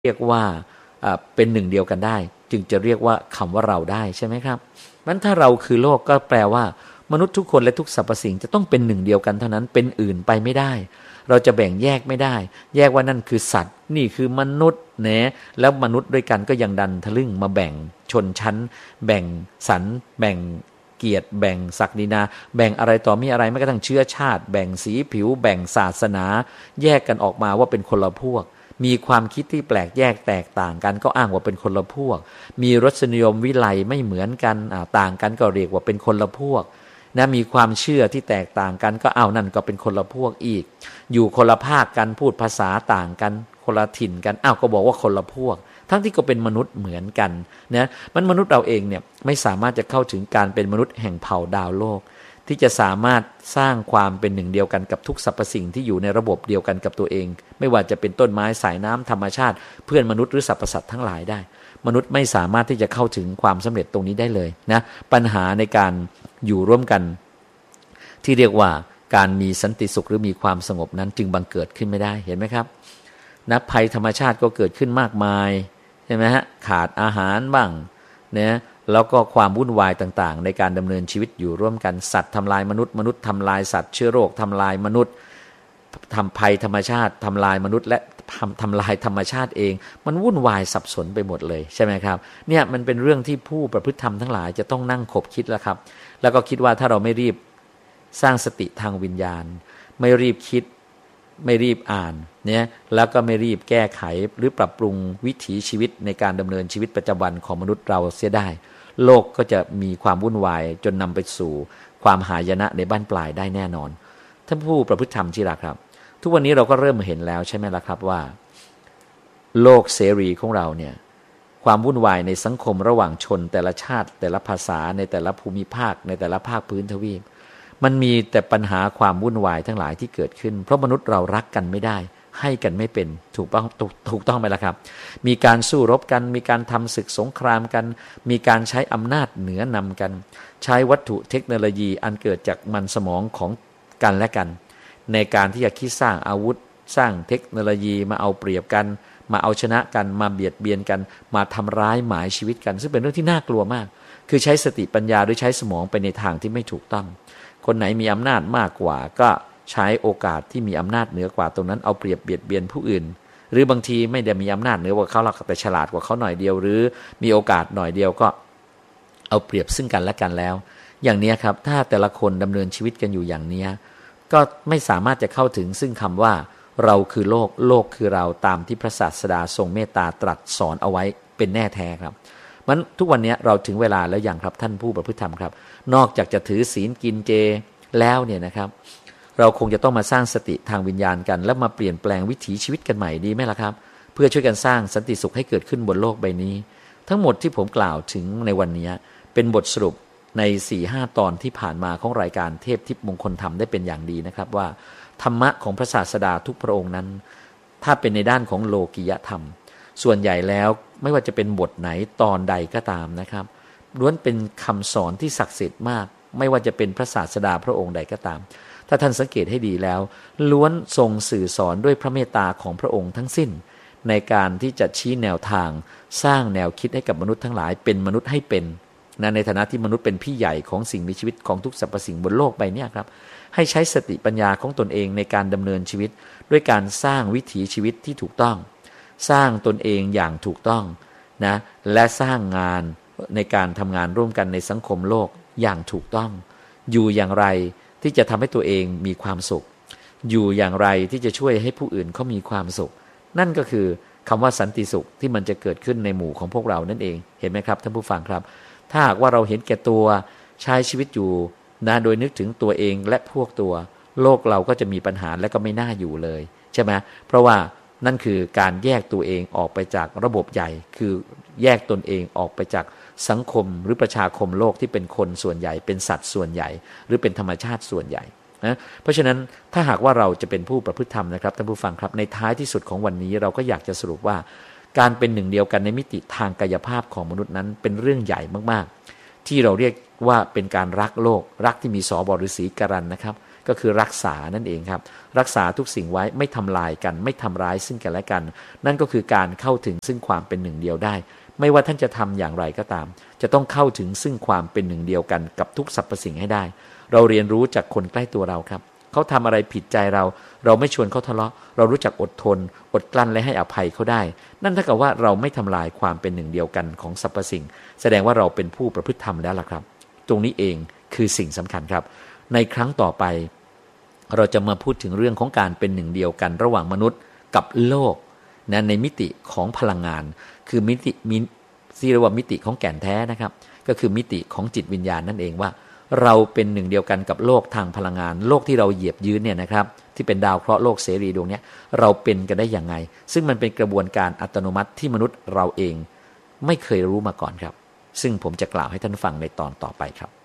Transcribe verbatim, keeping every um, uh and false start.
เรียกว่าเป็นหนึ่งเดียวกันได้จึงจะเรียกว่าคำว่าเราได้ใช่ไหมครับงั้นถ้าเราคือโลกก็แปลว่ามนุษย์ทุกคนและทุกสรรพสิ่งจะต้องเป็นหนึ่งเดียวกันเท่านั้นเป็นอื่นไปไม่ได้เราจะแบ่งแยกไม่ได้แยกว่านั่นคือสัตว์นี่คือมนุษย์นะแล้วมนุษย์ด้วยกันก็ยังดันทะลึ่งมาแบ่งชนชั้นแบ่งสรรแบ่งเกียรติแบ่งศักดินาแบ่งอะไรต่อมีอะไรไม่กระทั่งเชื้อชาติแบ่งสีผิวแบ่งศาสนาแยกกันออกมาว่าเป็นคนละพวกมีความคิดที่แปลกแยกแตกต่างกันก็อ้างว่าเป็นคนละพวกมีรสนิยมวิไลไม่เหมือนกันต่างกันก็เรียกว่าเป็นคนละพวกนะมีความเชื่อที่แตกต่างกันก็เอานั่นก็เป็นคนละพวกอีกอยู่คนละภาคกันพูดภาษาต่างกันคนละถิ่นกันอ้าวก็บอกว่าคนละพวกทั้งที่ก็เป็นมนุษย์เหมือนกันนะมันมนุษย์เราเองเนี่ยไม่สามารถจะเข้าถึงการเป็นมนุษย์แห่งเผ่าดาวโลกที่จะสามารถสร้างความเป็นหนึ่งเดียวกันกับทุกสรรพสิ่งที่อยู่ในระบบเดียวกันกับตัวเองไม่ว่าจะเป็นต้นไม้สายน้ำธรรมชาติเพื่อนมนุษย์หรือสรรพสัตว์ทั้งหลายได้มนุษย์ไม่สามารถที่จะเข้าถึงความสำเร็จตรงนี้ได้เลยนะปัญหาในการอยู่ร่วมกันที่เรียกว่าการมีสันติสุขหรือมีความสงบนั้นจึงบังเกิดขึ้นไม่ได้เห็นไหมครับนะภัยธรรมชาติก็เกิดขึ้นมากมายใช่ไหมฮะขาดอาหารบ้างเนี่ยแล้วก็ความวุ่นวายต่างๆในการดำเนินชีวิตอยู่ร่วมกันสัตว์ทำลายมนุษย์มนุษย์ทำลายสัตว์เชื้อโรคทำลายมนุษย์ทำภัยธรรมชาติทำลายมนุษย์และทำทำลายธรรมชาติเองมันวุ่นวายสับสนไปหมดเลยใช่ไหมครับเนี่ยมันเป็นเรื่องที่ผู้ประพฤติธรรมทั้งหลายจะต้องนั่งคบคิดแล้วครับแล้วก็คิดว่าถ้าเราไม่รีบสร้างสติทางวิญญาณไม่รีบคิดไม่รีบอ่านเนี่ยแล้วก็ไม่รีบแก้ไขหรือปรับปรุงวิถีชีวิตในการดำเนินชีวิตประจำวันของมนุษย์เราเสียได้โลกก็จะมีความวุ่นวายจนนำไปสู่ความหายนะในบ้านปลายได้แน่นอนท่านผู้ประพฤติธรรมที่รักครับทุกวันนี้เราก็เริ่มเห็นแล้วใช่ไหมล่ะครับว่าโลกเสรีของเราเนี่ยความวุ่นวายในสังคมระหว่างชนแต่ละชาติแต่ละภาษาในแต่ละภูมิภาคในแต่ละภาคพื้นทวีปมันมีแต่ปัญหาความวุ่นวายทั้งหลายที่เกิดขึ้นเพราะมนุษย์เรารักกันไม่ได้ให้กันไม่เป็นถูกต้องถูกต้องไหมล่ะครับมีการสู้รบกันมีการทำศึกสงครามกันมีการใช้อำนาจเหนือนำกันใช้วัตถุเทคโนโลยีอันเกิดจากมันสมองของกันและกันในการที่จะคิดสร้างอาวุธสร้างเทคโนโลยีมาเอาเปรียบกันมาเอาชนะกันมาเบียดเบียนกันมาทำร้ายหมายชีวิตกันซึ่งเป็นเรื่องที่น่ากลัวมากคือใช้สติปัญญาหรือใช้สมองไปในทางที่ไม่ถูกต้องคนไหนมีอำนาจมากกว่าก็ใช้โอกาสที่มีอำนาจเหนือกว่าตรงนั้นเอาเปรียบเบียดเบียนผู้อื่นหรือบางทีไม่ได้มีอำนาจเหนือกว่าเขาหรอกแต่ฉลาดกว่าเขาหน่อยเดียวหรือมีโอกาสหน่อยเดียวก็เอาเปรียบซึ่งกันและกันแล้วอย่างนี้ครับถ้าแต่ละคนดำเนินชีวิตกันอยู่อย่างนี้ก็ไม่สามารถจะเข้าถึงซึ่งคำว่าเราคือโลกโลกคือเราตามที่พระศาสดาทรงเมตตาตรัสสอนเอาไว้เป็นแน่แท้ครับมันทุกวันนี้เราถึงเวลาแล้วอย่างครับท่านผู้ประพฤติธรรมครับนอกจากจะถือศีลกินเจแล้วเนี่ยนะครับเราคงจะต้องมาสร้างสติทางวิญญาณกันแล้วมาเปลี่ยนแปลงวิถีชีวิตกันใหม่ดีไหมล่ะครับเพื่อช่วยกันสร้างสันติสุขให้เกิดขึ้นบนโลกใบนี้ทั้งหมดที่ผมกล่าวถึงในวันนี้เป็นบทสรุปใน สี่ห้า ตอนที่ผ่านมาของรายการเทพทิพย์มงคลธรรมได้เป็นอย่างดีนะครับว่าธรรมะของพระศาสดาทุกพระองค์นั้นถ้าเป็นในด้านของโลกิยธรรมส่วนใหญ่แล้วไม่ว่าจะเป็นบทไหนตอนใดก็ตามนะครับล้วนเป็นคำสอนที่ศักดิ์สิทธิ์มากไม่ว่าจะเป็นพระศาสดาพระองค์ใดก็ตามถ้าท่านสังเกตให้ดีแล้วล้วนทรงสื่อสอนด้วยพระเมตตาของพระองค์ทั้งสิ้นในการที่จะชี้แนวทางสร้างแนวคิดให้กับมนุษย์ทั้งหลายเป็นมนุษย์ให้เป็นนะในฐานะที่มนุษย์เป็นพี่ใหญ่ของสิ่งมีชีวิตของทุกสรรพสิ่งบนโลกใบนี้ครับให้ใช้สติปัญญาของตนเองในการดำเนินชีวิตด้วยการสร้างวิถีชีวิตที่ถูกต้องสร้างตนเองอย่างถูกต้องนะและสร้างงานในการทำงานร่วมกันในสังคมโลกอย่างถูกต้องอยู่อย่างไรที่จะทำให้ตัวเองมีความสุขอยู่อย่างไรที่จะช่วยให้ผู้อื่นเขามีความสุขนั่นก็คือคำว่าสันติสุขที่มันจะเกิดขึ้นในหมู่ของพวกเรานั่นเองเห็นไหมครับท่านผู้ฟังครับถ้าหากว่าเราเห็นแก่ตัวใช้ชีวิตอยู่นะโดยนึกถึงตัวเองและพวกตัวโลกเราก็จะมีปัญหาและก็ไม่น่าอยู่เลยใช่ไหมเพราะว่านั่นคือการแยกตัวเองออกไปจากระบบใหญ่คือแยกตนเองออกไปจากสังคมหรือประชาคมโลกที่เป็นคนส่วนใหญ่เป็นสัตว์ส่วนใหญ่หรือเป็นธรรมชาติส่วนใหญ่นะเพราะฉะนั้นถ้าหากว่าเราจะเป็นผู้ประพฤติธรรมนะครับท่านผู้ฟังครับในท้ายที่สุดของวันนี้เราก็อยากจะสรุปว่าการเป็นหนึ่งเดียวกันในมิติทางกายภาพของมนุษย์นั้นเป็นเรื่องใหญ่มากๆที่เราเรียกว่าเป็นการรักโลกรักที่มีสบฤษีการันนะครับก็คือรักษานั่นเองครับรักษาทุกสิ่งไว้ไม่ทำลายกันไม่ทำร้ายซึ่งกันและกันนั่นก็คือการเข้าถึงซึ่งความเป็นหนึ่งเดียวได้ไม่ว่าท่านจะทำอย่างไรก็ตามจะต้องเข้าถึงซึ่งความเป็นหนึ่งเดียวกันกับทุกสรรพสิ่งให้ได้เราเรียนรู้จากคนใกล้ตัวเราครับเขาทำอะไรผิดใจเราเราไม่ชวนเขาทะเลาะเรารู้จักอดทนอดกลั้นและให้อภัยเขาได้นั่นเท่ากับว่าเราไม่ทำลายความเป็นหนึ่งเดียวกันของสรรพสิ่งแสดงว่าเราเป็นผู้ประพฤติธรรมแล้วล่ะครับตรงนี้เองคือสิ่งสำคัญครับในครั้งต่อไปเราจะมาพูดถึงเรื่องของการเป็นหนึ่งเดียวกันระหว่างมนุษย์กับโลกนะในมิติของพลังงานคือมิติมิที่เรียกว่ามิติของแก่นแท้นะครับก็คือมิติของจิตวิญญาณนั่นเองว่าเราเป็นหนึ่งเดียวกันกับโลกทางพลังงานโลกที่เราเหยียบยืนเนี่ยนะครับที่เป็นดาวเคราะห์โลกเสรีดวงนี้เราเป็นกันได้อย่างไงซึ่งมันเป็นกระบวนการอัตโนมัติที่มนุษย์เราเองไม่เคยรู้มาก่อนครับซึ่งผมจะกล่าวให้ท่านฟังในตอนต่อไปครับ